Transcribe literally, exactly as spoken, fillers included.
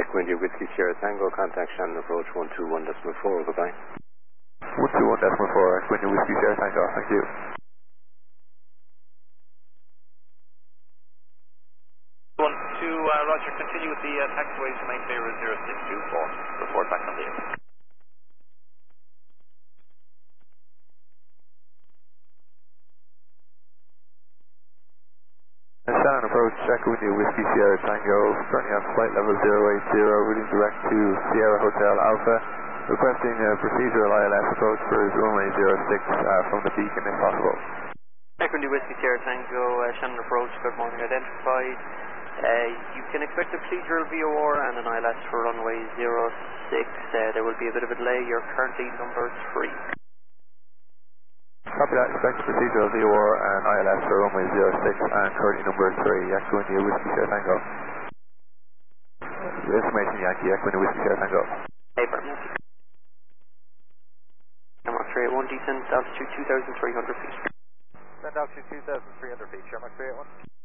Echo India Whiskey Sierra Tango, contact Shannon approach one two one decimal four, goodbye. one two one decimal four, Echo India Whiskey Sierra Tango, thank you. one two, uh, Roger, continue with the uh, taxiway to main favour zero six two four. Report back on the air. Shannon approach, Echo India Whiskey Sierra Tango, currently on flight level zero eight zero, routing direct to Sierra Hotel Alpha, requesting a procedural I L S approach for runway zero six uh, from the beacon if possible. Echo India Whiskey Sierra Tango, uh, Shannon approach, good morning, identified. Uh, you can expect a procedural V O R and an I L S for runway zero six, uh, there will be a bit of a delay, you're currently number three. Copy that, expect procedural V O R and I L S for runway zero six and currently number three, Echo India Whiskey Sierra Tango. Information Yankee, Echo India Whiskey Sierra Tango. Paper, Yankee. Shamrock three eight one, descent altitude two thousand three hundred feet. Send altitude two thousand three hundred feet, Shamrock three eight one.